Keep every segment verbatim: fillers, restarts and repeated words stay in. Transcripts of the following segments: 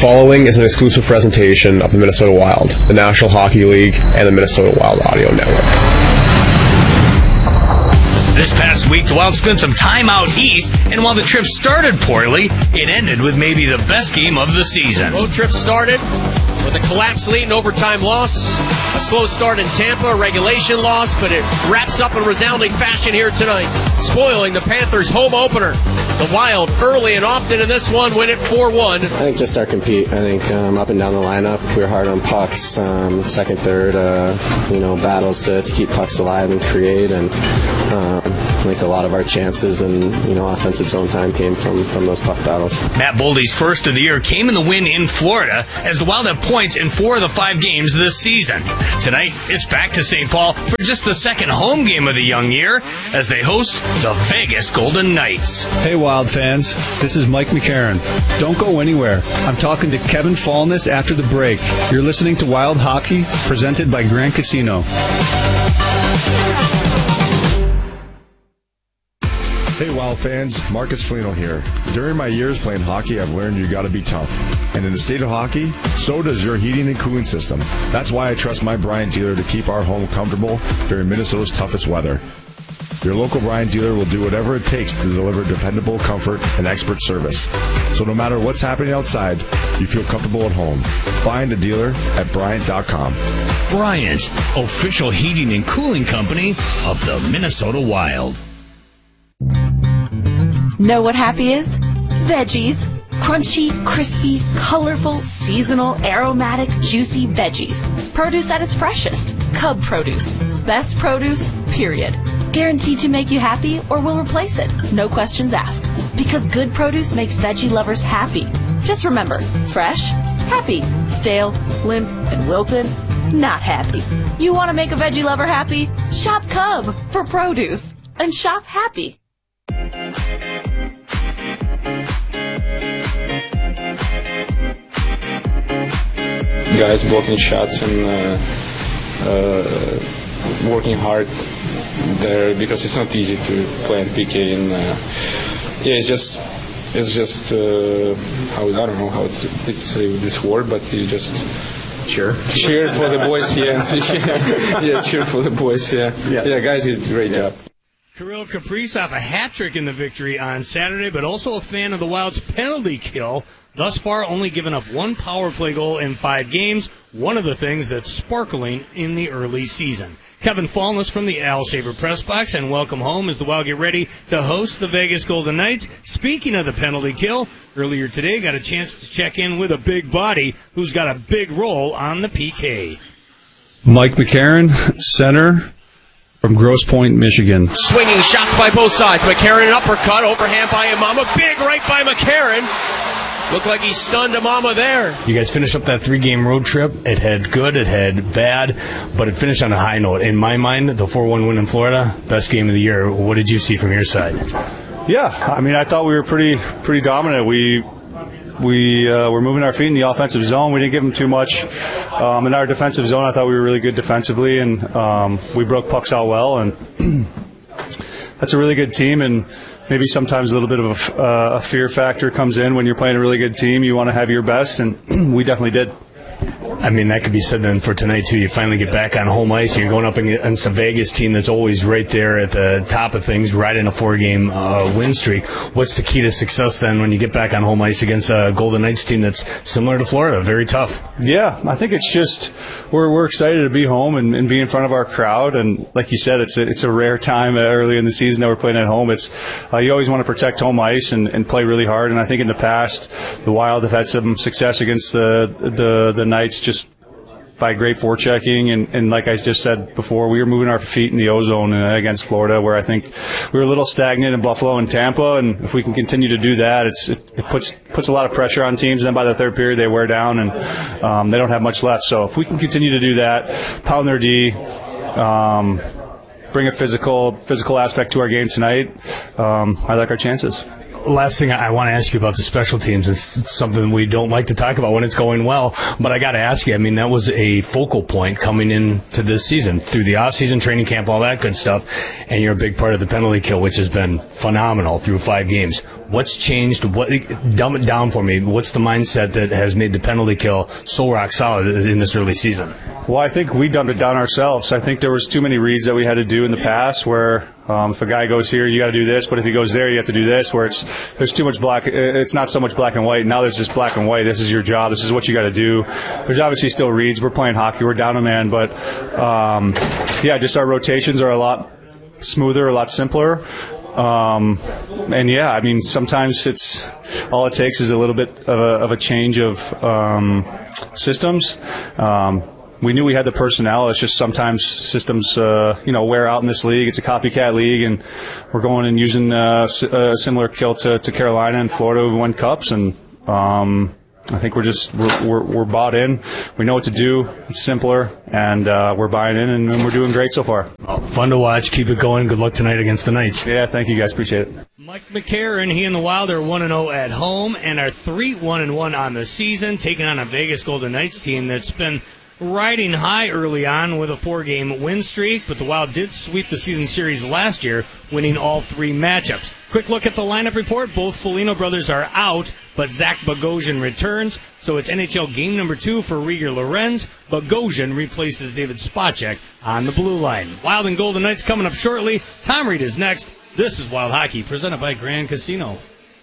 following is an exclusive presentation of the Minnesota Wild, the National Hockey League, and the Minnesota Wild Audio Network. This past week, the Wild spent some time out east, and while the trip started poorly, it ended with maybe the best game of the season. Road trip started with a collapse lead and overtime loss, a slow start in Tampa, a regulation loss, but it wraps up in resounding fashion here tonight, spoiling the Panthers' home opener. The Wild, early and often in this one, win it four one. I think just our compete. I think um, up and down the lineup, we were hard on pucks, um, second, third, uh, you know, battles to, to keep pucks alive and create, and um, I think a lot of our chances and, you know, offensive zone time came from, from those puck battles. Matt Boldy's first of the year came in the win in Florida, as the Wild have points in four of the five games this season. Tonight, it's back to Saint Paul for just the second home game of the young year, as they host the Vegas Golden Knights. Hey, Wild fans, this is Mike McCarron. Don't go anywhere. I'm talking to Kevin Fallness after the break. You're listening to Wild Hockey, presented by Grand Casino. Hey Wild fans, Marcus Foligno here. During my years playing hockey, I've learned you gotta be tough. And in the state of hockey, so does your heating and cooling system. That's why I trust my Bryant dealer to keep our home comfortable during Minnesota's toughest weather. Your local Bryant dealer will do whatever it takes to deliver dependable comfort and expert service. So no matter what's happening outside, you feel comfortable at home. Find a dealer at Bryant dot com. Bryant, official heating and cooling company of the Minnesota Wild. Know what happy is? Veggies. Crunchy, crispy, colorful, seasonal, aromatic, juicy veggies. Produce at its freshest. Cub produce. Best produce, period. Guaranteed to make you happy or will replace it. No questions asked. Because good produce makes veggie lovers happy. Just remember, fresh, happy. Stale, limp, and wilted, not happy. You want to make a veggie lover happy? Shop Cub for produce. And shop happy. Guys blocking shots and uh, uh, working hard there, because it's not easy to play in P K. And uh, yeah, it's just it's just uh, how I don't know how to say this word, but you just cheer cheer for the boys. Yeah, yeah, cheer for the boys. Yeah, yeah, yeah guys did a great job. Kirill Kaprizov, a hat trick in the victory on Saturday, but also a fan of the Wild's penalty kill. Thus far, only given up one power play goal in five games, one of the things that's sparkling in the early season. Kevin Fallness from the Al Shaver Press Box, and welcome home as the Wild get ready to host the Vegas Golden Knights. Speaking of the penalty kill, earlier today got a chance to check in with a big body who's got a big role on the P K. Mike McCarron, center from Grosse Pointe, Michigan. Swinging shots by both sides. McCarron, an uppercut, overhand by Imama. Big right by McCarron. Looked like he stunned Imama there. You guys finished up that three-game road trip. It had good, it had bad, but it finished on a high note. In my mind, the four one win in Florida, best game of the year. What did you see from your side? Yeah, I mean, I thought we were pretty pretty dominant. We we uh, were moving our feet in the offensive zone. We didn't give them too much. Um, in our defensive zone, I thought we were really good defensively, and um, we broke pucks out well. And that's a really good team, and maybe sometimes a little bit of a, uh, a fear factor comes in when you're playing a really good team. You want to have your best, and we definitely did. I mean, that could be said then for tonight, too. You finally get back on home ice. You're going up against a Vegas team that's always right there at the top of things, riding a four-game uh, win streak. What's the key to success then when you get back on home ice against a Golden Knights team that's similar to Florida, very tough? Yeah, I think it's just we're we're excited to be home and, and be in front of our crowd. And like you said, it's a, it's a rare time early in the season that we're playing at home. It's uh, you always want to protect home ice and, and play really hard. And I think in the past, the Wild have had some success against the the, the Knights just by great forechecking, and, and like I just said before, we were moving our feet in the ozone against Florida, where I think we were a little stagnant in Buffalo and Tampa, and if we can continue to do that, it's, it, it puts puts a lot of pressure on teams, and then by the third period they wear down, and um, they don't have much left. So if we can continue to do that, pound their D, um, bring a physical physical aspect to our game tonight, um, I like our chances. Last thing I want to ask you about the special teams. It's something we don't like to talk about when it's going well, but I got to ask you, I mean, that was a focal point coming into this season, through the off-season training camp, all that good stuff, and you're a big part of the penalty kill, which has been phenomenal through five games. What's changed? What, dumb it down for me. What's the mindset that has made the penalty kill so rock solid in this early season? Well, I think we dumbed it down ourselves. I think there was too many reads that we had to do in the past where um, if a guy goes here, you got to do this, but if he goes there, you have to do this, where it's there's too much black. It's not so much black and white. Now there's just black and white. This is your job. This is what you got to do. There's obviously still reads. We're playing hockey. We're down a man, but um, yeah, just our rotations are a lot smoother, a lot simpler. Um, and yeah, I mean, sometimes it's all it takes is a little bit of a, of a change of um, systems. Um, we knew we had the personnel. It's just sometimes systems, uh, you know, wear out in this league. It's a copycat league, and we're going and using uh, a similar kill to, to Carolina and Florida, who won cups, and um, I think we're just we're, we're we're bought in. We know what to do. It's simpler, and uh, we're buying in, and, and we're doing great so far. Oh, fun to watch. Keep it going. Good luck tonight against the Knights. Yeah, thank you guys. Appreciate it. Mike McCarron, he and the Wild are one and oh at home and are three one and one on the season, taking on a Vegas Golden Knights team that's been riding high early on with a four-game win streak, but the Wild did sweep the season series last year, winning all three matchups. Quick look at the lineup report. Both Foligno brothers are out, but Zach Bogosian returns, so it's N H L game number two for Rieger Lorenz. Bogosian replaces David Spacek on the blue line. Wild and Golden Knights coming up shortly. Tom Reed is next. This is Wild Hockey, presented by Grand Casino.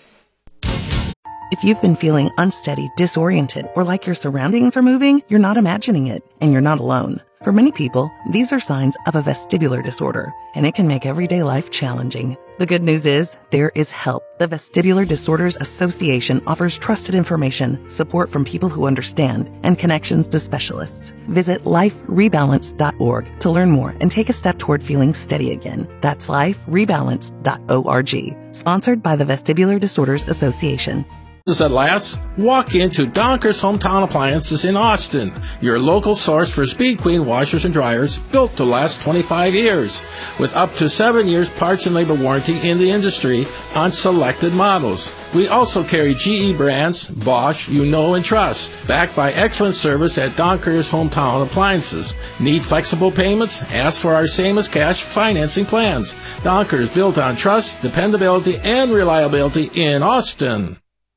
If you've been feeling unsteady, disoriented, or like your surroundings are moving, you're not imagining it, and you're not alone. For many people, these are signs of a vestibular disorder, and it can make everyday life challenging. The good news is, there is help. The Vestibular Disorders Association offers trusted information, support from people who understand, and connections to specialists. Visit life rebalance dot org to learn more and take a step toward feeling steady again. That's life rebalance dot org. Sponsored by the Vestibular Disorders Association. At last, walk into Donker's Hometown Appliances in Austin, your local source for Speed Queen washers and dryers built to last twenty-five years, with up to seven years parts and labor warranty in the industry on selected models. We also carry G E brands, Bosch, you know and trust, backed by excellent service at Donker's Hometown Appliances. Need flexible payments? Ask for our same as cash financing plans. Donker's, built on trust, dependability, and reliability in Austin.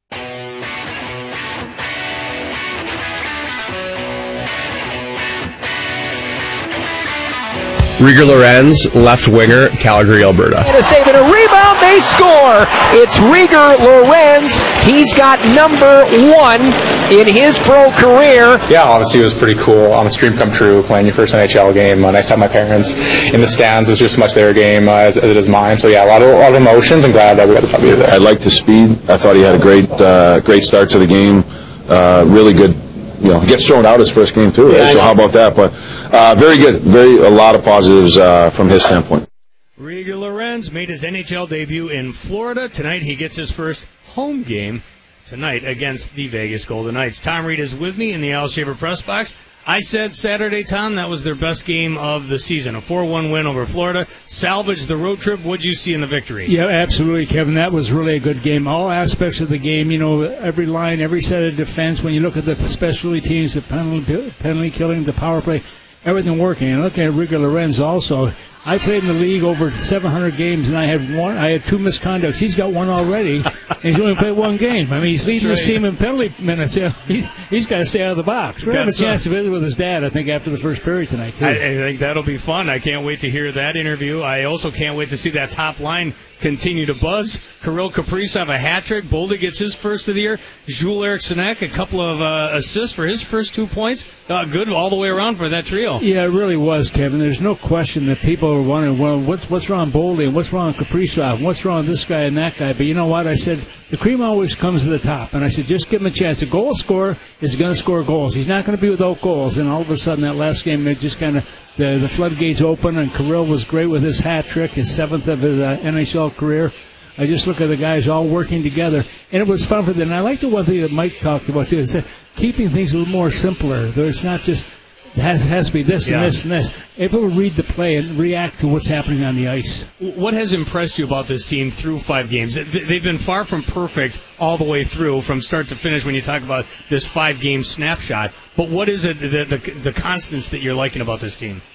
Rieger Lorenz, left winger, Calgary, Alberta. And a save and a rebound, they score! It's Rieger Lorenz. He's got number one in his pro career. Yeah, obviously it was pretty cool. Um, it's a dream come true, playing your first N H L game. Uh, nice to have my parents in the stands. It's just as much their game uh, as, as it is mine. So yeah, a lot of, a lot of emotions, and glad that we got to be there. I liked the speed. I thought he had a great, uh, great start to the game. Uh, really good. You know, he gets thrown out his first game too, right? Yeah, so how about that? But uh, very good, very a lot of positives uh, from his standpoint. Rieger Lorenz made his N H L debut in Florida. Tonight he gets his first home game tonight against the Vegas Golden Knights. Tom Reed is with me in the Al Shaver press box. I said Saturday, Tom, that was their best game of the season, a four one win over Florida. Salvaged the road trip. What'd you see in the victory? Yeah, absolutely, Kevin. That was really a good game. All aspects of the game, you know, every line, every set of defense. When you look at the specialty teams, the penalty, penalty killing, the power play, everything working. And looking at Rieger Lorenz also, I played in the league over seven hundred games, and I had one. I had two misconducts. He's got one already, and he's only played one game. I mean, he's leading That's right. the team in penalty minutes. Yeah, he's he's got to stay out of the box. We're going to have a chance to visit with his dad, I think, after the first period tonight, too. I, I think that'll be fun. I can't wait to hear that interview. I also can't wait to see that top line continue to buzz. Kirill Kaprizov, a hat trick. Boldy gets his first of the year. Jules Eriksson-Ek, a couple of uh, assists for his first two points. Uh, good all the way around for that trio. Yeah, it really was, Kevin. There's no question that people are wondering, well, what's what's wrong with Boldy and what's wrong with Kaprizov and what's wrong with this guy and that guy. But you know what? I said the cream always comes to the top. And I said, just give him a chance. The goal scorer is going to score goals. He's not going to be without goals. And all of a sudden, that last game, it just kind of, the, the floodgates open, and Kirill was great with his hat trick, his seventh of his uh, N H L career. I just look at the guys all working together, and it was fun for them. And I like the one thing that Mike talked about, too, is that keeping things a little more simpler. There's not just, it has, it has to be this yeah. and this and this. Able to read the play and react to what's happening on the ice. What has impressed you about this team through five games? They've been far from perfect all the way through, from start to finish, when you talk about this five-game snapshot. But what is it, the, the, the constants that you're liking about this team?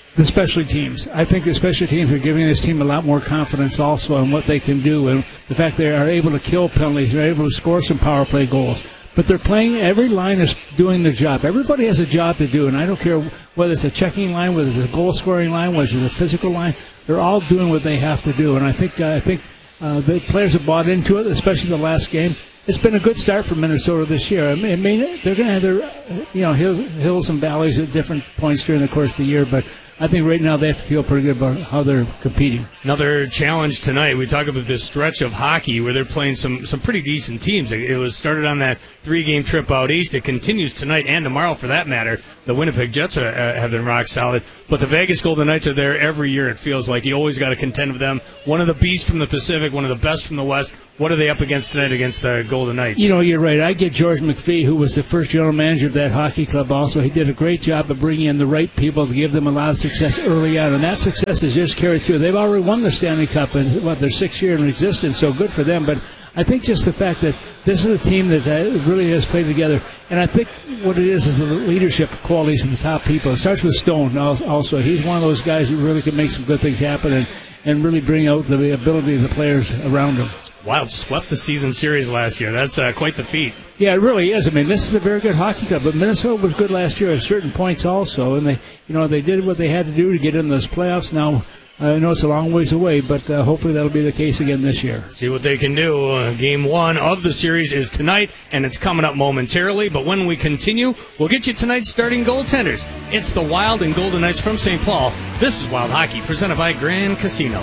The special teams. I think the special teams are giving this team a lot more confidence also on what they can do, and the fact they are able to kill penalties, they're able to score some power play goals. But they're playing, every line is doing the job. Everybody has a job to do, and I don't care whether it's a checking line, whether it's a goal-scoring line, whether it's a physical line. They're all doing what they have to do, and I think uh, I think uh, the players have bought into it, especially the last game. It's been a good start for Minnesota this year. I mean, I mean they're going to have their, you know, hills, hills and valleys at different points during the course of the year, but I think right now they have to feel pretty good about how they're competing. Another challenge tonight. We talk about this stretch of hockey where they're playing some, some pretty decent teams. It was started on that three-game trip out east. It continues tonight and tomorrow, for that matter. The Winnipeg Jets are, uh, have been rock solid, but the Vegas Golden Knights are there every year. It feels like you always got to contend with them. One of the beasts from the Pacific, one of the best from the West. What are they up against tonight against the Golden Knights? You know, you're right. I get George McPhee, who was the first general manager of that hockey club also. He did a great job of bringing in the right people to give them a lot of success early on, and that success has just carried through. They've already won the Stanley Cup in, what, their sixth year in existence, so good for them. But I think just the fact that this is a team that really has played together, and I think what it is is the leadership qualities of the top people. It starts with Stone also. He's one of those guys who really can make some good things happen and, and really bring out the ability of the players around him. Wild swept the season series last year. That's uh, quite the feat. Yeah, it really is. I mean, this is a very good hockey club, but Minnesota was good last year at certain points also, and they, you know, they did what they had to do to get in those playoffs. Now, I know it's a long ways away, but uh, hopefully that'll be the case again this year. See what they can do. Uh, game one of the series is tonight, and it's coming up momentarily. But when we continue, we'll get you tonight's starting goaltenders. It's the Wild and Golden Knights from Saint Paul. This is Wild Hockey, presented by Grand Casino.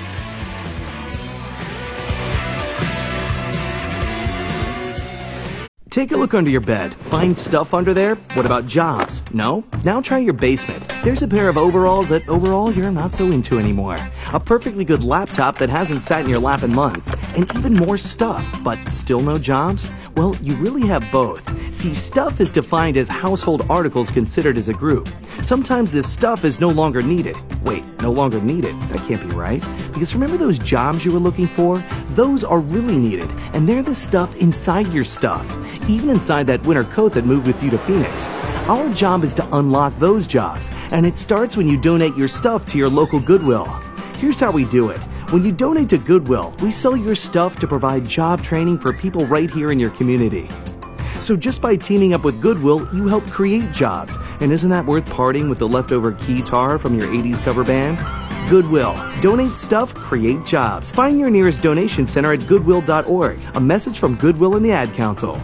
Take a look under your bed. Find stuff under there? What about jobs? No? Now try your basement. There's a pair of overalls that overall you're not so into anymore. A perfectly good laptop that hasn't sat in your lap in months. And even more stuff, but still no jobs? Well, you really have both. See, stuff is defined as household articles considered as a group. Sometimes this stuff is no longer needed. Wait, no longer needed? That can't be right. Because remember those jobs you were looking for? Those are really needed, and they're the stuff inside your stuff. Even inside that winter coat that moved with you to Phoenix. Our job is to unlock those jobs, and it starts when you donate your stuff to your local Goodwill. Here's how we do it. When you donate to Goodwill, we sell your stuff to provide job training for people right here in your community. So just by teaming up with Goodwill, you help create jobs. And isn't that worth parting with the leftover guitar from your eighties cover band? Goodwill. Donate stuff, create jobs. Find your nearest donation center at goodwill dot org. A message from Goodwill and the Ad Council.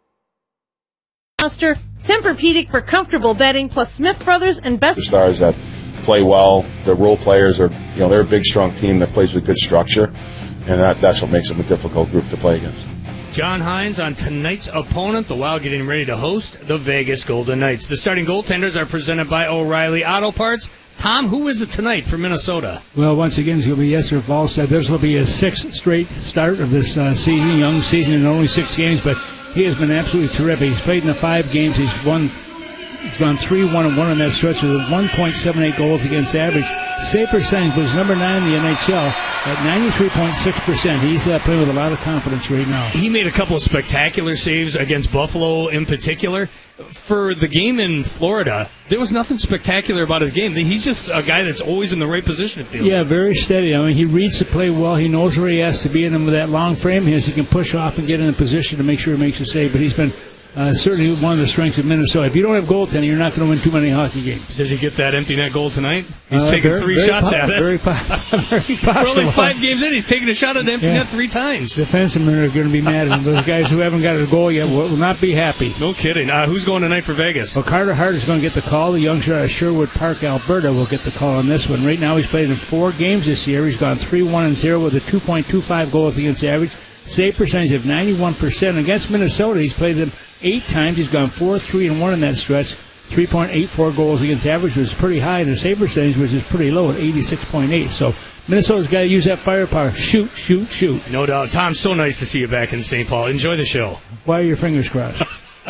Tempur-Pedic for comfortable bedding, plus Smith Brothers and Best. The stars that play well, the role players are, you know, they're a big, strong team that plays with good structure, and that, that's what makes them a difficult group to play against. John Hines on tonight's opponent, the Wild getting ready to host the Vegas Golden Knights. The starting goaltenders are presented by O'Reilly Auto Parts. Tom, who is it tonight for Minnesota? Well, once again, it's going to be Jesper Wallstedt. This will be his sixth straight start of this uh, season, young season, in only six games, but he has been absolutely terrific. He's played in the five games. He's won. He's gone three one and one in that stretch with one point seven eight goals against average. Save percentage was number nine in the N H L at ninety-three point six percent. He's uh, playing with a lot of confidence right now. He made a couple of spectacular saves against Buffalo in particular. For the game in Florida, there was nothing spectacular about his game. He's just a guy that's always in the right position, it feels Yeah, like. very steady. I mean, he reads the play well. He knows where he has to be, and with that long frame he has, he can push off and get in a position to make sure he makes a save. But he's been uh, certainly one of the strengths of Minnesota. If you don't have goaltending, you're not going to win too many hockey games. Does he get that empty net goal tonight? He's uh, taking very, three very shots po- at it. Very, po- very possible. We're only five games in. He's taking a shot at the empty Yeah. net three times. Defensemen are going to be mad at him. Those guys who haven't got a goal yet will, will not be happy. No kidding. Uh, who's going tonight for Vegas? Well, Carter Hart is going to get the call. The youngster out of Sherwood Park, Alberta, will get the call on this one. Right now, he's played in four games this year. He's gone three one and zero with a two point two five goals against average. Save percentage of ninety-one percent. Against Minnesota, he's played them eight times. He's gone four three and one in that stretch. three point eight four goals against average, which is pretty high, and the save percentage, which is pretty low at eighty-six point eight. So Minnesota's got to use that firepower. Shoot, shoot, shoot. No doubt. Tom, so nice to see you back in Saint Paul. Enjoy the show. Why are your fingers crossed?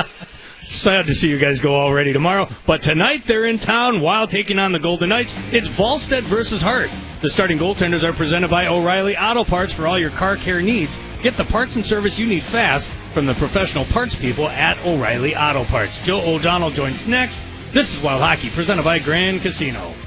Sad to see you guys go already tomorrow. But tonight they're in town while taking on the Golden Knights. It's Wallstedt versus Hart. The starting goaltenders are presented by O'Reilly Auto Parts for all your car care needs. Get the parts and service you need fast from the professional parts people at O'Reilly Auto Parts. Joe O'Donnell joins next. This is Wild Hockey, presented by Grand Casino.